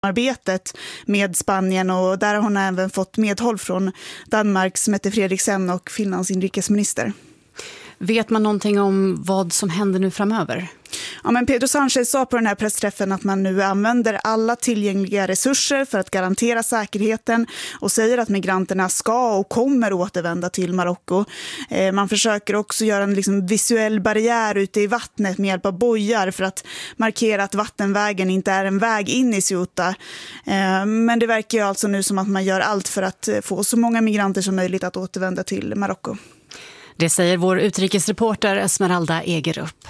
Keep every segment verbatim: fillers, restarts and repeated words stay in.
arbetet med Spanien, och där har hon även fått medhåll från Danmarks Mette Frederiksen och Finlands inrikesminister. Vet man någonting om vad som händer nu framöver? Ja, men Pedro Sánchez sa på den här pressträffen att man nu använder alla tillgängliga resurser för att garantera säkerheten och säger att migranterna ska och kommer återvända till Marocko. Eh, man försöker också göra en liksom visuell barriär ute i vattnet med hjälp av bojar för att markera att vattenvägen inte är en väg in i Ceuta. Eh, men det verkar ju alltså nu som att man gör allt för att få så många migranter som möjligt att återvända till Marocko. Det säger vår utrikesreporter Esmeralda Egerup.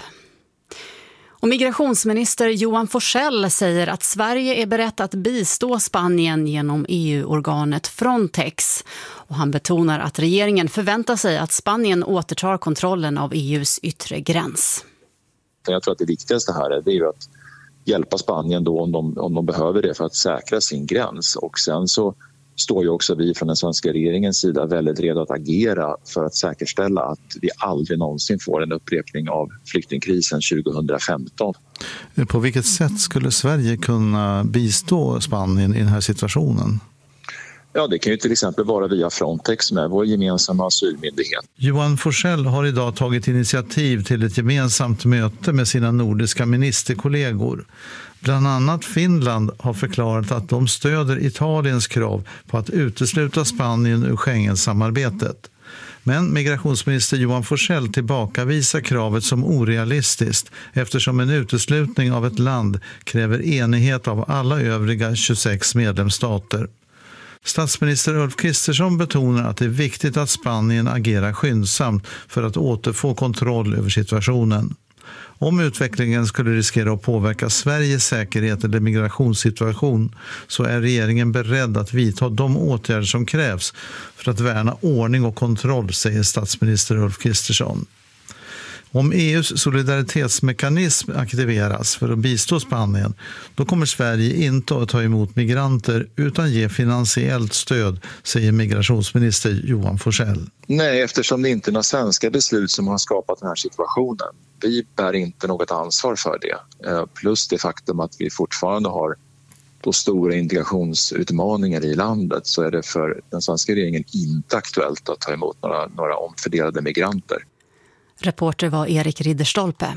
Och migrationsminister Johan Forssell säger att Sverige är berett att bistå Spanien genom E U-organet Frontex. Och han betonar att regeringen förväntar sig att Spanien återtar kontrollen av E U:s yttre gräns. Jag tror att det viktigaste här är, det är ju att hjälpa Spanien då om de, om de behöver det för att säkra sin gräns. Och sen så står ju också vi från den svenska regeringens sida väldigt redo att agera för att säkerställa att vi aldrig någonsin får en upprepning av flyktingkrisen tjugohundrafemton. På vilket sätt skulle Sverige kunna bistå Spanien i den här situationen? Ja, det kan ju till exempel vara via Frontex med vår gemensamma asylmyndighet. Johan Forssell har idag tagit initiativ till ett gemensamt möte med sina nordiska ministerkollegor. Bland annat Finland har förklarat att de stöder Italiens krav på att utesluta Spanien ur Schengen-samarbetet. Men migrationsminister Johan Forssell tillbakavisar kravet som orealistiskt eftersom en uteslutning av ett land kräver enighet av alla övriga tjugosex medlemsstater. Statsminister Ulf Kristersson betonar att det är viktigt att Spanien agerar skyndsamt för att återfå kontroll över situationen. Om utvecklingen skulle riskera att påverka Sveriges säkerhet eller migrationssituation så är regeringen beredd att vidta de åtgärder som krävs för att värna ordning och kontroll, säger statsminister Ulf Kristersson. Om E U:s solidaritetsmekanism aktiveras för att bistå Spanien, då kommer Sverige inte att ta emot migranter utan ge finansiellt stöd, säger migrationsminister Johan Forssell. Nej, eftersom det inte är några svenska beslut som har skapat den här situationen. Vi bär inte något ansvar för det. Plus det faktum att vi fortfarande har då stora integrationsutmaningar i landet, så är det för den svenska regeringen inte aktuellt att ta emot några, några omfördelade migranter. Reporter var Erik Ridderstolpe.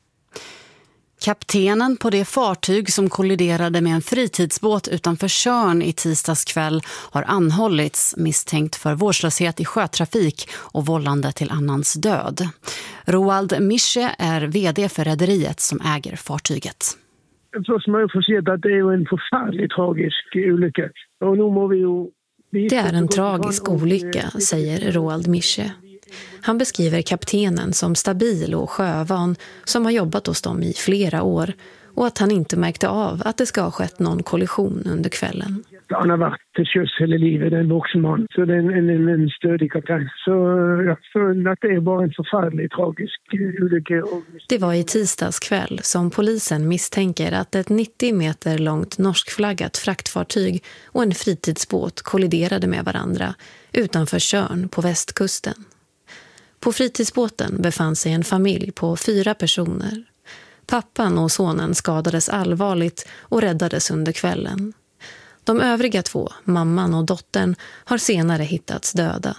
Kaptenen på det fartyg som kolliderade med en fritidsbåt utanför Tjörn i tisdags kväll har anhållits misstänkt för vårdslöshet i sjötrafik och vållande till annans död. Roald Mische är vd för rederiet som äger fartyget. Först må jag få se att det är en förfärligt tragisk olycka. Och nu må vi ju... Det är en tragisk olycka, säger Roald Mische. Han beskriver kaptenen som stabil och sjövan som har jobbat hos dem i flera år och att han inte märkte av att det ska ha skett någon kollision under kvällen. Han har varit till sjöss hela livet, en vuxen man, så det är en, en, en stödig kapten. Så jag tror att det är bara en förfärlig tragisk olycka. Det var i tisdags kväll som polisen misstänker att ett nittio meter långt norskflaggat fraktfartyg och en fritidsbåt kolliderade med varandra utanför Tjörn på västkusten. På fritidsbåten befann sig en familj på fyra personer. Pappan och sonen skadades allvarligt och räddades under kvällen. De övriga två, mamman och dottern, har senare hittats döda.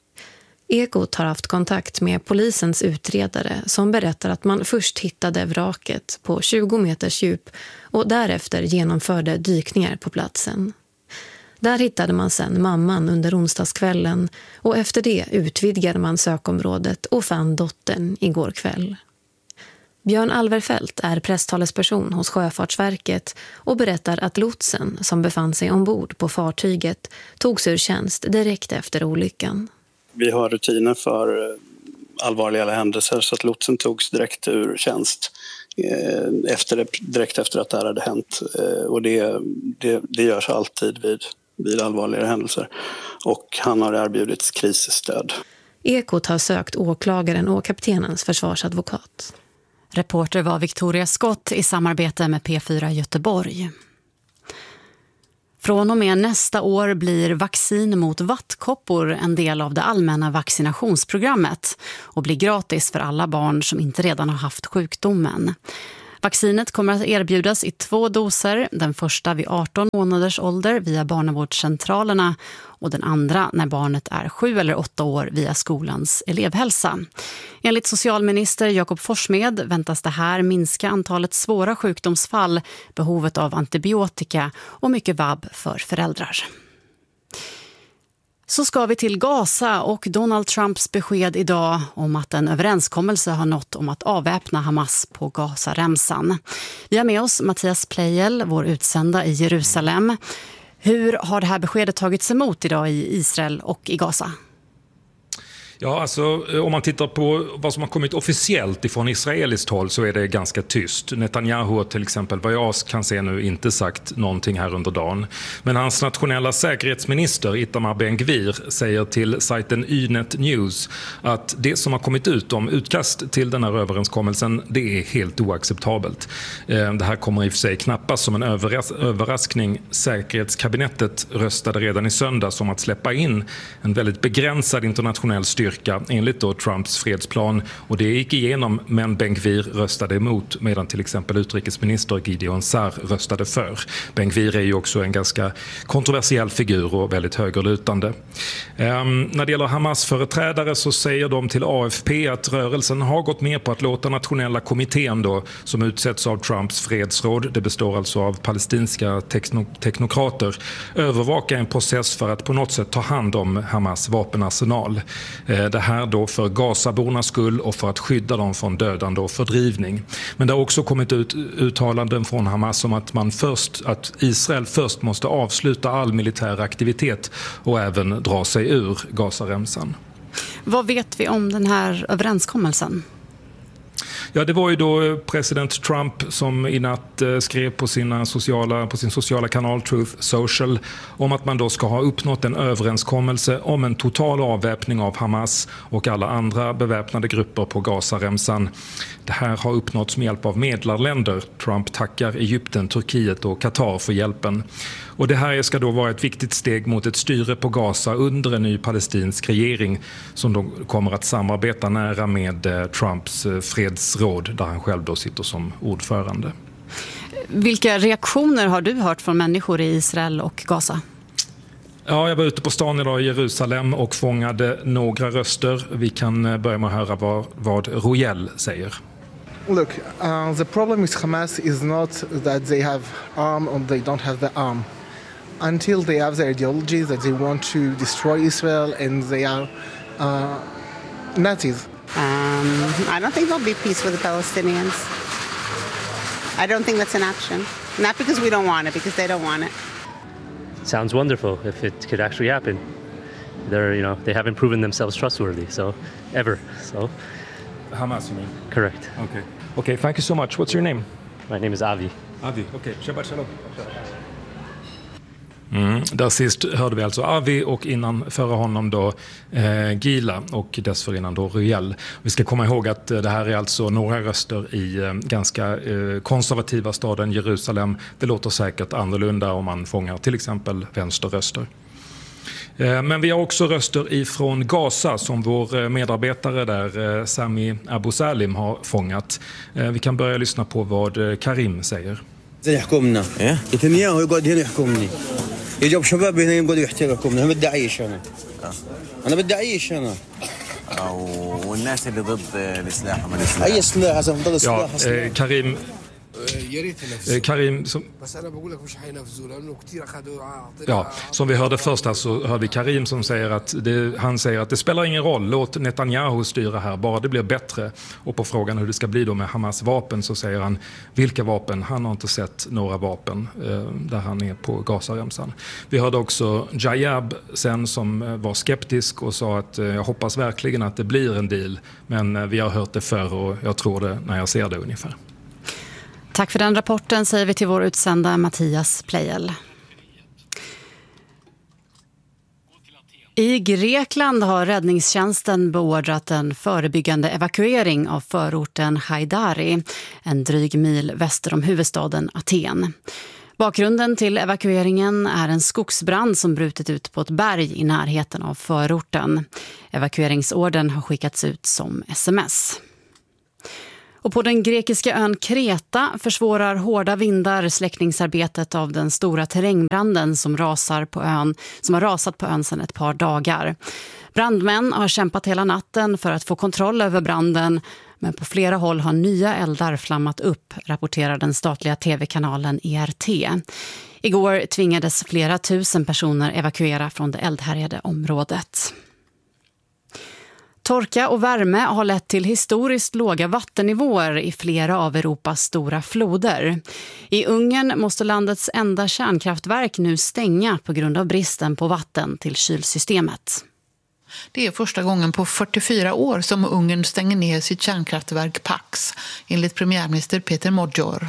Ekot har haft kontakt med polisens utredare som berättar att man först hittade vraket på tjugo meters djup och därefter genomförde dykningar på platsen. Där hittade man sen mamman under onsdagskvällen och efter det utvidgade man sökområdet och fann dottern igår kväll. Björn Alverfelt är presstalesperson hos Sjöfartsverket och berättar att lotsen som befann sig ombord på fartyget togs ur tjänst direkt efter olyckan. Vi har rutiner för allvarliga händelser så att lotsen togs direkt ur tjänst efter, direkt efter att det här hade hänt. Och det, det, det görs alltid vid, vid allvarliga händelser. Och han har erbjudits krisstöd. Ekot har sökt åklagaren och kaptenens försvarsadvokat. Reporter var Victoria Skott i samarbete med P fyra Göteborg. Från och med nästa år blir vaccin mot vattkoppor en del av det allmänna vaccinationsprogrammet och blir gratis för alla barn som inte redan har haft sjukdomen. Vaccinet kommer att erbjudas i två doser, den första vid arton månaders ålder via barnavårdscentralerna och den andra när barnet är sju eller åtta år via skolans elevhälsa. Enligt socialminister Jakob Forssmed väntas det här minska antalet svåra sjukdomsfall, behovet av antibiotika och mycket vabb för föräldrar. Så ska vi till Gaza och Donald Trumps besked idag om att en överenskommelse har nått om att avväpna Hamas på Gazaremsan. Vi har med oss Mattias Pleijel, vår utsända i Jerusalem. Hur har det här beskedet tagits emot idag i Israel och i Gaza? Ja, alltså om man tittar på vad som har kommit officiellt ifrån israeliskt håll så är det ganska tyst. Netanyahu till exempel, vad jag kan se nu, inte sagt någonting här under dagen. Men hans nationella säkerhetsminister Itamar Ben-Gvir säger till sajten Ynet News att det som har kommit ut om utkast till den här överenskommelsen, det är helt oacceptabelt. Det här kommer i och för sig knappast som en överras- överraskning. Säkerhetskabinettet röstade redan i söndags om att släppa in en väldigt begränsad internationell styrka enligt då Trumps fredsplan, och det gick igenom, men Ben-Gvir röstade emot medan till exempel utrikesminister Gideon Sar röstade för. Ben-Gvir är ju också en ganska kontroversiell figur och väldigt högerlutande. Um, när det gäller Hamas-företrädare så säger de till A F P att rörelsen har gått med på att låta nationella kommittén då, som utsätts av Trumps fredsråd, det består alltså av palestinska tekno- teknokrater, övervaka en process för att på något sätt ta hand om Hamas vapenarsenal. Det här då för Gazabornas skull och för att skydda dem från dödande och fördrivning. Men det har också kommit ut uttalanden från Hamas om att, man först, att Israel först måste avsluta all militär aktivitet och även dra sig ur Gazaremsan. Vad vet vi om den här överenskommelsen? Ja, det var ju då president Trump som i natt skrev på, sina sociala, på sin sociala kanal Truth Social om att man då ska ha uppnått en överenskommelse om en total avväpning av Hamas och alla andra beväpnade grupper på Gazaremsan. Det här har uppnåtts med hjälp av medlarländer. Trump tackar Egypten, Turkiet och Qatar för hjälpen. Och det här ska då vara ett viktigt steg mot ett styre på Gaza under en ny palestinsk regering som då kommer att samarbeta nära med Trumps fredsråd där han själv då sitter som ordförande. Vilka reaktioner har du hört från människor i Israel och Gaza? Ja, jag var ute på stan idag i Jerusalem och fångade några röster. Vi kan börja med att höra vad, vad Royel säger. Look, uh, the problem with Hamas is not that they have arm or they don't have the arm. Until they have the ideology that they want to destroy Israel and they are uh, Nazis. Um, I don't think there'll be peace with the Palestinians. I don't think that's an option. Not because we don't want it, because they don't want it. Sounds wonderful if it could actually happen. They're, you know, they haven't proven themselves trustworthy, so ever. So Hamas, you mean? Correct. Okay. Okay, thank you so much. What's your name? My name is Avi. Avi, okay. Shabbat shalom. Mm, där sist hörde vi alltså Avi och innan före honom då eh, Gila och dessförinnan då Royel. Vi ska komma ihåg att det här är alltså några röster i eh, ganska eh, konservativa staden Jerusalem. Det låter säkert annorlunda om man fångar till exempel vänsterröster. Eh, men vi har också röster ifrån Gaza som vår medarbetare där eh, Sami Abu Salim har fångat. Eh, vi kan börja lyssna på vad Karim säger. زي يحكمنا نتنياهو يقعد هنا يحكمني يجيب شباب هنا يقعدوا يحتكمنا انا بدي اعيش انا انا بدي اعيش انا والناس اللي ضد السلاح وما السلاح اي سلاح اذا ضد السلاح ja, eh, Karim Karim som, ja, som vi hörde först här så hörde vi Karim som säger att det, han säger att det spelar ingen roll, låt Netanyahu styra här, bara det blir bättre. Och på frågan hur det ska bli då med Hamas vapen så säger han vilka vapen, han har inte sett några vapen eh, där han är på Gazaremsan. Vi hörde också Jayab sen som var skeptisk och sa att eh, jag hoppas verkligen att det blir en deal, men eh, vi har hört det förr och jag tror det när jag ser det ungefär. Tack för den rapporten säger vi till vår utsända Mattias Pleijel. I Grekland har räddningstjänsten beordrat en förebyggande evakuering av förorten Haidari, en dryg mil väster om huvudstaden Aten. Bakgrunden till evakueringen är en skogsbrand som brutit ut på ett berg i närheten av förorten. Evakueringsorden har skickats ut som sms. Och på den grekiska ön Kreta försvårar hårda vindar släckningsarbetet av den stora terrängbranden som, rasar på ön, som har rasat på ön sedan ett par dagar. Brandmän har kämpat hela natten för att få kontroll över branden, men på flera håll har nya eldar flammat upp, rapporterar den statliga tv-kanalen E R T. Igår tvingades flera tusen personer evakuera från det eldhärjade området. Torka och värme har lett till historiskt låga vattennivåer i flera av Europas stora floder. I Ungern måste landets enda kärnkraftverk nu stänga på grund av bristen på vatten till kylsystemet. Det är första gången på fyrtiofyra år som Ungern stänger ner sitt kärnkraftverk Pax, enligt premiärminister Peter Magyar.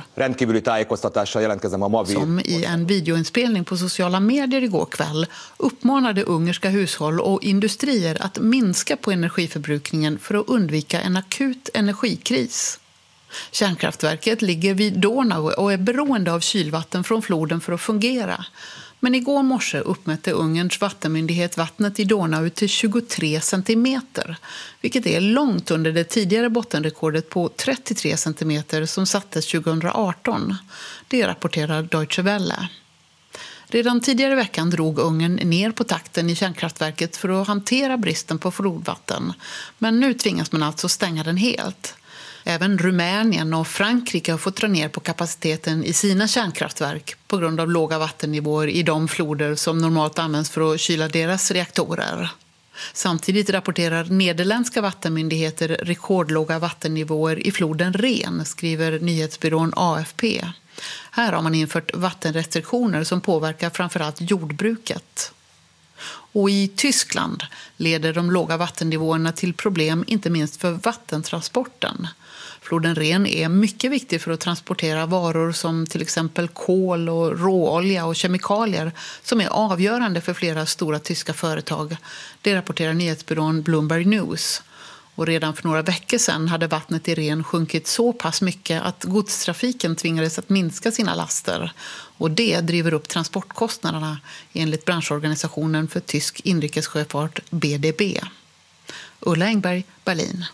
Som i en videoinspelning på sociala medier igår kväll uppmanade ungerska hushåll och industrier att minska på energiförbrukningen för att undvika en akut energikris. Kärnkraftverket ligger vid Donau och är beroende av kylvatten från floden för att fungera. Men igår morse uppmätte Ungerns vattenmyndighet vattnet i Donau till tjugotre centimeter, vilket är långt under det tidigare bottenrekordet på trettiotre centimeter som sattes tjugohundraarton. Det rapporterar Deutsche Welle. Redan tidigare veckan drog Ungern ner på takten i kärnkraftverket för att hantera bristen på flodvatten, men nu tvingas man alltså stänga den helt. Även Rumänien och Frankrike har fått dra ner på kapaciteten i sina kärnkraftverk på grund av låga vattennivåer i de floder som normalt används för att kyla deras reaktorer. Samtidigt rapporterar nederländska vattenmyndigheter rekordlåga vattennivåer i floden Ren, skriver nyhetsbyrån A F P. Här har man infört vattenrestriktioner som påverkar framförallt jordbruket. Och i Tyskland leder de låga vattennivåerna till problem inte minst för vattentransporten. Floden Ren är mycket viktig för att transportera varor som till exempel kol och råolja och kemikalier som är avgörande för flera stora tyska företag. Det rapporterar nyhetsbyrån Bloomberg News. Och redan för några veckor sedan hade vattnet i Ren sjunkit så pass mycket att godstrafiken tvingades att minska sina laster. Och det driver upp transportkostnaderna enligt branschorganisationen för tysk inrikessjöfart B D B. Ulla Engberg, Berlin.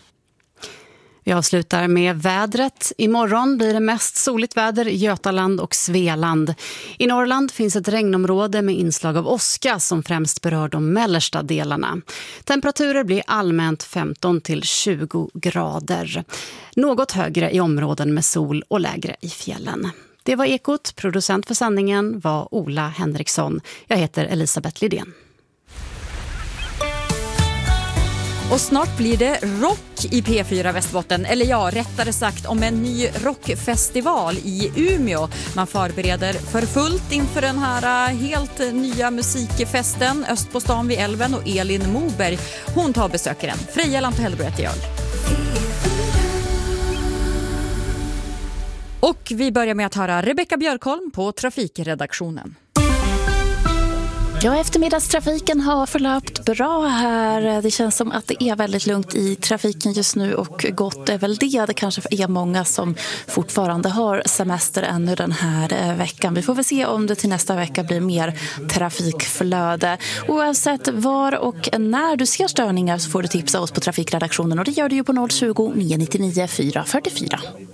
Vi avslutar med vädret. Imorgon blir det mest soligt väder i Götaland och Svealand. I Norrland finns ett regnområde med inslag av åska som främst berör de mellersta delarna. Temperaturer blir allmänt femton till tjugo grader. Något högre i områden med sol och lägre i fjällen. Det var Ekot. Producent för sändningen var Ola Henriksson. Jag heter Elisabeth Lidén. Och snart blir det rock i P fyra Västerbotten, eller ja, rättare sagt om en ny rockfestival i Umeå. Man förbereder för fullt inför den här helt nya musikfesten öst på stan vid älven, och Elin Moberg, hon tar besökaren. Freja Lantahällbro heter jag. Och vi börjar med att höra Rebecca Björkholm på trafikredaktionen. Ja, eftermiddagstrafiken har förlöpt bra här. Det känns som att det är väldigt lugnt i trafiken just nu, och gott är väl det. Det kanske är många som fortfarande har semester ännu den här veckan. Vi får väl se om det till nästa vecka blir mer trafikflöde. Oavsett var och när du ser störningar så får du tipsa oss på trafikredaktionen, och det gör du ju på noll tjugo, nio nio nio, fyra fyra fyra.